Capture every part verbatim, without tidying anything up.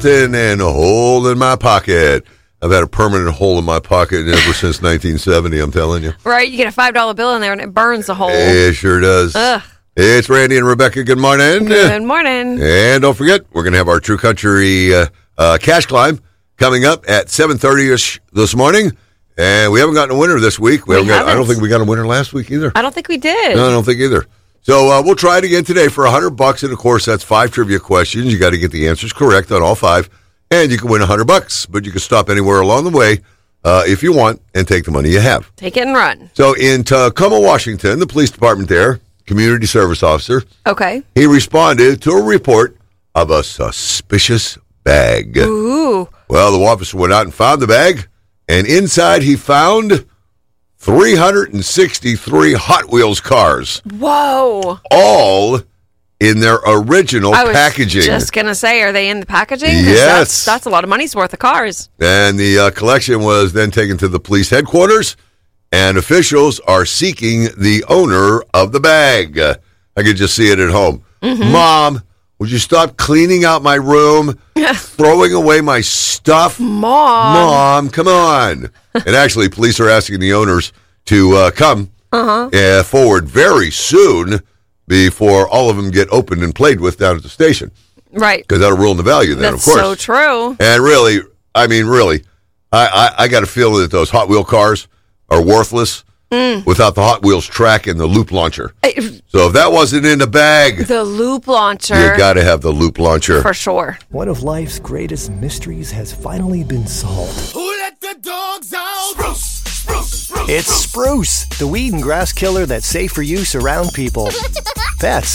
And a hole in my pocket. I've had a permanent hole in my pocket ever since nineteen seventy, I'm telling you. Right, you get a five dollar bill in there and it burns a hole. It sure does. Ugh. It's Randy and Rebecca. Good morning. Good morning. And don't forget, we're going to have our True Country uh, uh, Cash Climb coming up at seven thirty-ish this morning. And we haven't gotten a winner this week. We, we haven't got, haven't. I don't think we got a winner last week either. I don't think we did. No, I don't think either. So uh, we'll try it again today for one hundred bucks. And, of course, that's five trivia questions. You got to get the answers correct on all five. And you can win one hundred bucks. But you can stop anywhere along the way uh, if you want and take the money you have. Take it and run. So in Tacoma, Washington, the police department there, community service officer, okay, he responded to a report of a suspicious bag. Ooh. Well, the officer went out and found the bag. And inside he found three hundred sixty-three Hot Wheels cars. Whoa. All in their original I was packaging. Just going to say, are they in the packaging? Yes. That's, that's a lot of money's worth of cars. And the uh, collection was then taken to the police headquarters, and officials are seeking the owner of the bag. Uh, I could just see it at home. Mm-hmm. Mom, would you stop cleaning out my room, throwing away my stuff? Mom. Mom, come on. And actually, police are asking the owners to uh, come uh-huh. uh, forward very soon before all of them get opened and played with down at the station. Right. Because that'll ruin the value then, That's of course. so true. And really, I mean, really, I, I, I got a feeling that those Hot Wheel cars are worthless mm. without the Hot Wheels track and the loop launcher. I, so if that wasn't in the bag, the loop launcher, you got to have the loop launcher. For sure. One of life's greatest mysteries has finally been solved. Who let the dogs out? Spruce, spruce, spruce. It's Spruce, the weed and grass killer that's safe for use around people, pets,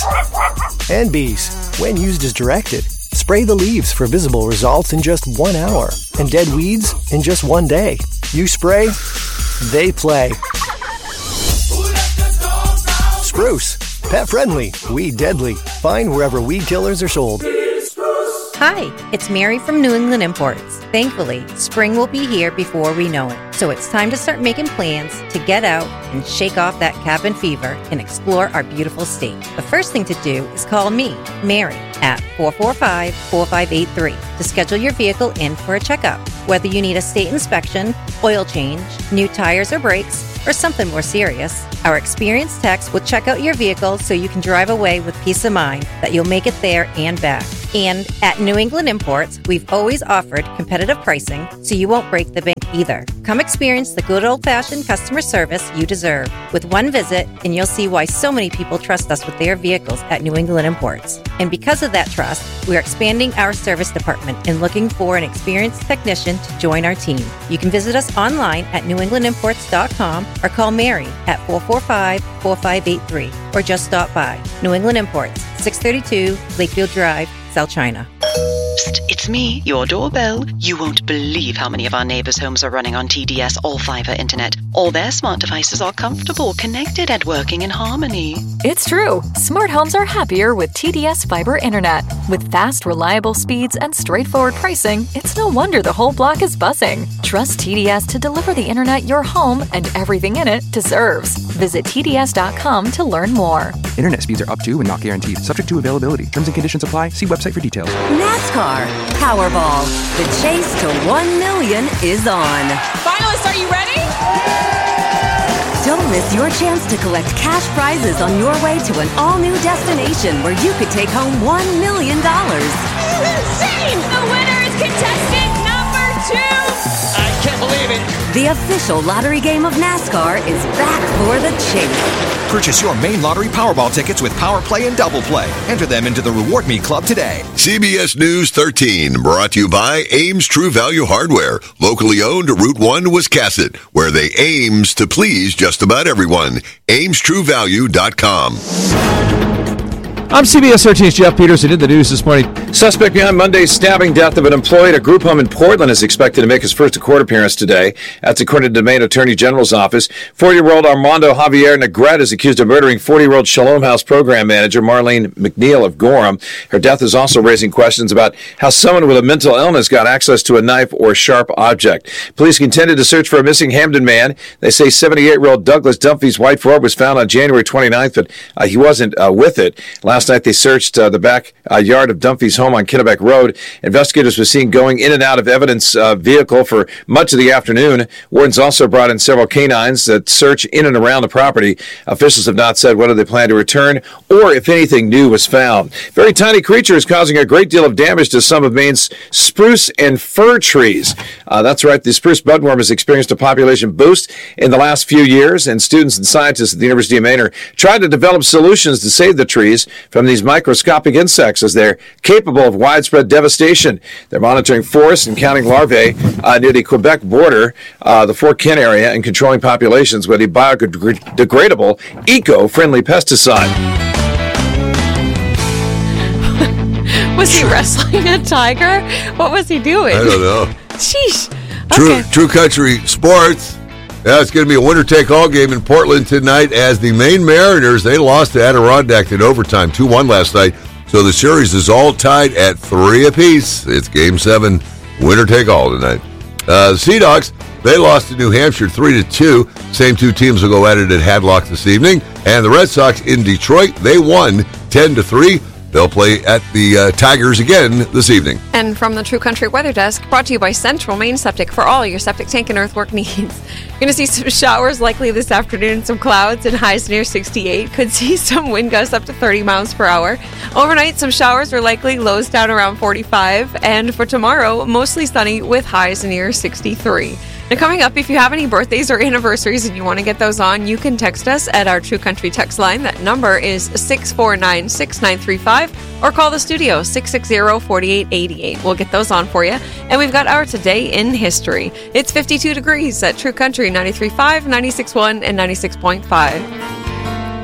and bees. When used as directed, spray the leaves for visible results in just one hour, and dead weeds in just one day. You spray, they play. Spruce, pet friendly, weed deadly. Find wherever weed killers are sold. Hi, it's Mary from New England Imports. Thankfully, spring will be here before we know it. So it's time to start making plans to get out and shake off that cabin fever and explore our beautiful state. The first thing to do is call me, Mary, at four four five, four five eight three to schedule your vehicle in for a checkup. Whether you need a state inspection, oil change, new tires or brakes, or something more serious, our experienced techs will check out your vehicle so you can drive away with peace of mind that you'll make it there and back. And at New England Imports, we've always offered competitive pricing so you won't break the bank either. Come experience the good old-fashioned customer service you deserve with one visit, and you'll see why so many people trust us with their vehicles at New England Imports. And because of that trust, we're expanding our service department and looking for an experienced technician to join our team. You can visit us online at new england imports dot com or call Mary at four four five, four five eight three or just stop by. New England Imports, six thirty-two Lakefield Drive, South China. Psst, it's me, your doorbell. You won't believe how many of our neighbors' homes are running on T D S all-fiber internet. All their smart devices are comfortable, connected, and working in harmony. It's true. Smart homes are happier with T D S fiber internet. With fast, reliable speeds and straightforward pricing, it's no wonder the whole block is buzzing. Trust T D S to deliver the internet your home and everything in it deserves. Visit T D S dot com to learn more. Internet speeds are up to and not guaranteed. Subject to availability. Terms and conditions apply. See website for details. NASCAR Powerball. The chase to one million is on. Finalists, are you ready? Don't miss your chance to collect cash prizes on your way to an all-new destination where you could take home one million dollars. Insane! The winner is contestant number two! I can't believe it. The official lottery game of NASCAR is back for the chase. Purchase your main lottery Powerball tickets with Power Play and Double Play. Enter them into the Reward Me Club today. C B S News thirteen, brought to you by Ames True Value Hardware, locally owned, Route one, Wiscasset, where they aims to please just about everyone. ames true value dot com. I'm C B S thirteen's Jeff Peterson in the news this morning. Suspect behind Monday's stabbing death of an employee at a group home in Portland is expected to make his first court appearance today. That's according to the Maine Attorney General's office. forty-year-old Armando Javier Negrete is accused of murdering forty-year-old Shalom House program manager Marlene McNeil of Gorham. Her death is also raising questions about how someone with a mental illness got access to a knife or sharp object. Police continued to search for a missing Hamden man. They say seventy-eight-year-old Douglas Dunphy's white Ford was found on January twenty-ninth, but uh, he wasn't uh, with it. Last Last night they searched uh, the back uh, yard of Dunphy's home on Kennebec Road. Investigators were seen going in and out of evidence uh, vehicle for much of the afternoon. Wardens also brought in several canines that search in and around the property. Officials have not said whether they plan to return or if anything new was found. Very tiny creature is causing a great deal of damage to some of Maine's spruce and fir trees. Uh, that's right, the spruce budworm has experienced a population boost in the last few years, and students and scientists at the University of Maine are trying to develop solutions to save the trees from these microscopic insects as they're capable of widespread devastation. They're monitoring forests and counting larvae uh, near the Quebec border, uh, the Fort Kent area, and controlling populations with a biodegradable, eco-friendly pesticide. Was he wrestling a tiger? What was he doing? I don't know. Sheesh. True, Okay. True Country Sports. Yeah, it's going to be a winner-take-all game in Portland tonight as the Maine Mariners, they lost to Adirondack in overtime, two one last night. So the series is all tied at three apiece. It's game seven, winner-take-all tonight. Uh, the Sea Dogs, they lost to New Hampshire three to two. Same two teams will go at it at Hadlock this evening. And the Red Sox in Detroit, they won ten to three. They'll play at the uh, Tigers again this evening. And from the True Country Weather Desk, brought to you by Central Maine Septic for all your septic tank and earthwork needs. You're going to see some showers likely this afternoon, some clouds and highs near sixty-eight. Could see some wind gusts up to thirty miles per hour. Overnight, some showers are likely, lows down around forty-five. And for tomorrow, mostly sunny with highs near sixty-three. Now, coming up, if you have any birthdays or anniversaries and you want to get those on, you can text us at our True Country text line. That number is six four nine, six nine three five, or call the studio six six zero, four eight eight eight. We'll get those on for you. And we've got our Today in History. It's fifty-two degrees at True Country ninety-three point five, ninety-six point one, and ninety-six point five.